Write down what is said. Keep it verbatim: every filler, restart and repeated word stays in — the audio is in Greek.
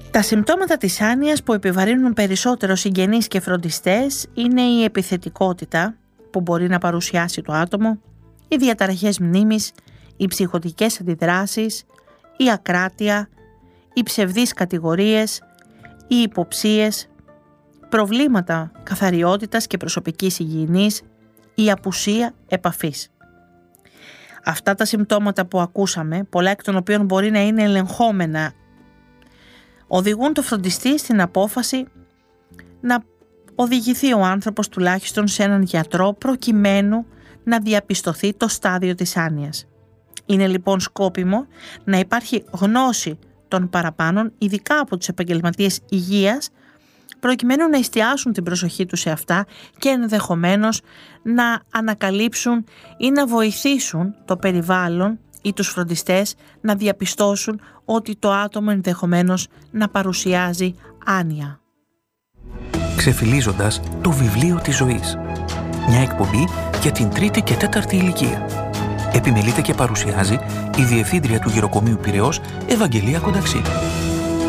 Τα συμπτώματα της άνοιας που επιβαρύνουν περισσότερο συγγενείς και φροντιστές είναι η επιθετικότητα που μπορεί να παρουσιάσει το άτομο, οι διαταραχές μνήμης, οι ψυχωτικές αντιδράσεις, η ακράτεια, οι ψευδείς κατηγορίες, οι υποψίες, προβλήματα καθαριότητας και προσωπικής υγιεινής, η απουσία επαφής. Αυτά τα συμπτώματα που ακούσαμε, πολλά εκ των οποίων μπορεί να είναι ελεγχόμενα, οδηγούν το φροντιστή στην απόφαση να οδηγηθεί ο άνθρωπος τουλάχιστον σε έναν γιατρό προκειμένου να διαπιστωθεί το στάδιο της άνοιας. Είναι λοιπόν σκόπιμο να υπάρχει γνώση των παραπάνων, ειδικά από τους επαγγελματίες υγείας, προκειμένου να εστιάσουν την προσοχή τους σε αυτά και ενδεχομένως να ανακαλύψουν ή να βοηθήσουν το περιβάλλον ή τους φροντιστές να διαπιστώσουν ότι το άτομο ενδεχομένως να παρουσιάζει άνοια. Ξεφυλίζοντας το βιβλίο της ζωής. Μια εκπομπή για την τρίτη και τέταρτη ηλικία. Επιμελείται και παρουσιάζει η Διευθύντρια του Γεροκομείου Πειραιώς, Ευαγγελία Κονταξή.